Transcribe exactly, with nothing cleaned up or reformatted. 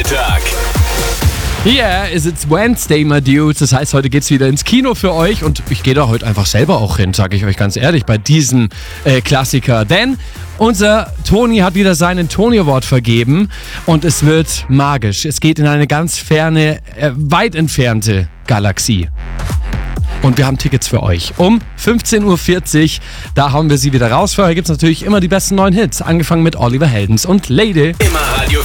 Nachmittag. Yeah, is it's Wednesday, my dudes. Das heißt, heute geht's wieder ins Kino für euch und ich gehe da heute einfach selber auch hin, sage ich euch ganz ehrlich, bei diesem äh, Klassiker. Denn unser Toni hat wieder seinen Tony Award vergeben und es wird magisch. Es geht in eine ganz ferne, äh, weit entfernte Galaxie. Und wir haben Tickets für euch. Um fünfzehn Uhr vierzig, da hauen wir sie wieder raus. Vorher gibt's natürlich immer die besten neuen Hits. Angefangen mit Oliver Heldens und Lady. Immer Radio